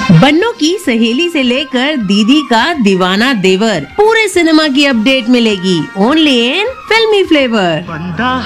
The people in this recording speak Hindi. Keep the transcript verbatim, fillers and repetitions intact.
बन्नों की सहेली से लेकर दीदी का दीवाना देवर, पूरे सिनेमा की अपडेट मिलेगी ओनली इन फिल्मी फ्लेवर।